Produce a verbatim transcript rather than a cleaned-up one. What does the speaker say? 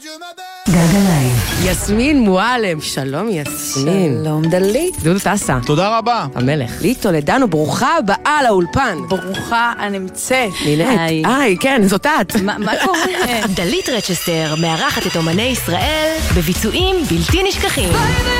גלגליים. יסמין מועלם, שלום יסמין. שלום דלית. דודו טסה. תודה רבה. המלך. ליטו לדנו, ברוכה הבאה לאולפן. ברוכה הנמצאת. נינט. היי, כן, זאת את. מה קורה? דלית רצ'סטר מארחת את אומני ישראל בביצועים בלתי נשכחים.